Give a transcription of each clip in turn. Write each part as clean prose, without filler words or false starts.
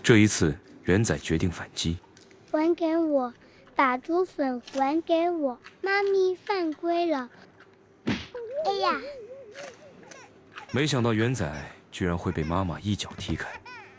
这一次，元仔决定反击。 还给我，把猪粉还给我，妈咪犯规了。哎呀！ 没想到元仔居然会被妈妈一脚踢开。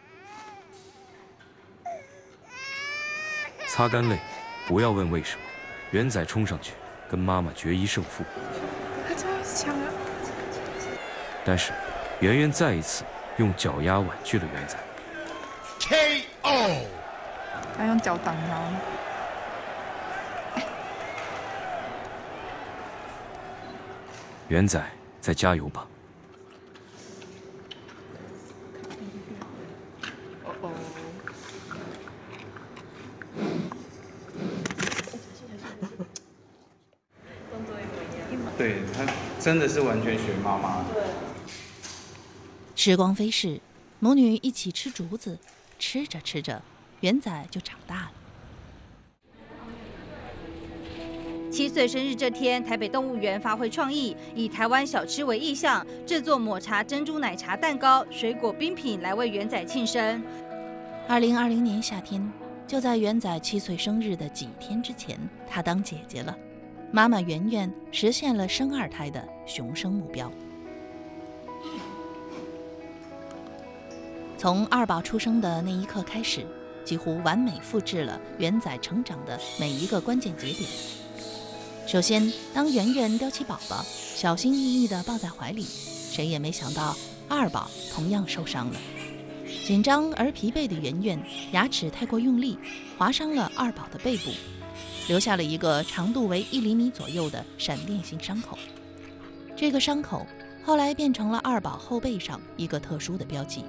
擦干泪，不要问为什么。元仔冲上去跟妈妈决一胜负。 他真的是强啊！ 但是，圆圆再一次用脚丫婉拒了元仔。 KO。 他用脚挡他。 元仔，再加油吧！ 对，他真的是完全学妈妈。 时光飞逝，母女一起吃竹子，吃着吃着，元仔就长大了。 7岁生日这天，台北动物园发挥创意，以台湾小吃为意象，制作抹茶珍珠奶茶蛋糕、水果冰品来为元仔庆生。 2020年夏天，就在元仔7岁生日的几天之前，他当姐姐了。妈妈圆圆实现了生2胎的雄生目标。从二宝出生的那一刻开始，几乎完美复制了元仔成长的每一个关键节点。首先，当圆圆叼起宝宝，小心翼翼地抱在怀里，谁也没想到二宝同样受伤了。紧张而疲惫的圆圆牙齿太过用力，划伤了二宝的背部，留下了一个长度为1厘米左右的闪电性伤口。这个伤口后来变成了二宝后背上一个特殊的标记。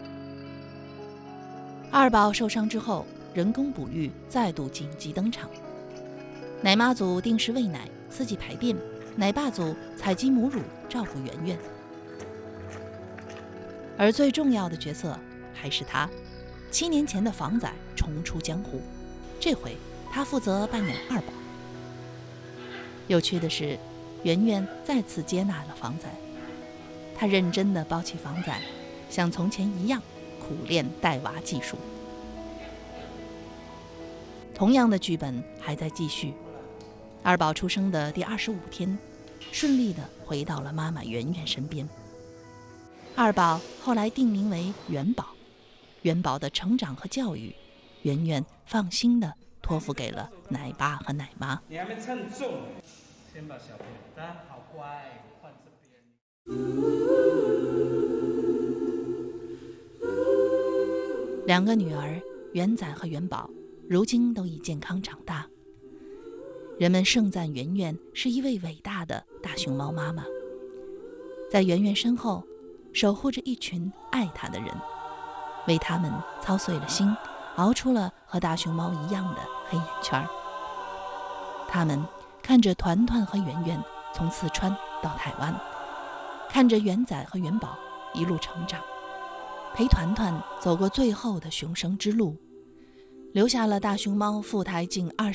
二宝受伤之后，人工哺育再度紧急登场。奶妈组定时喂奶，刺激排便；奶爸组采集母乳，照顾圆圆。而最重要的角色还是他，7年前的房仔重出江湖，这回他负责扮演二宝。有趣的是，圆圆再次接纳了房仔，他认真地抱起房仔，像从前一样苦练带娃技术。同样的剧本还在继续。二宝出生的第25天，顺利地回到了妈妈圆圆身边。二宝后来定名为元宝，元宝的成长和教育，圆圆放心地托付给了奶爸和奶妈。 你还没称重，先把小朋友，好乖，换这边。 2个女儿元仔和元宝，如今都已健康长大。人们盛赞圆圆是一位伟大的大熊猫妈妈，在圆圆身后守护着一群爱她的人，为他们操碎了心，熬出了和大熊猫一样的黑眼圈。他们看着团团和圆圆从四川到台湾，看着元仔和元宝一路成长，陪团团走过最后的雄生之路，留下了大熊猫赴台近20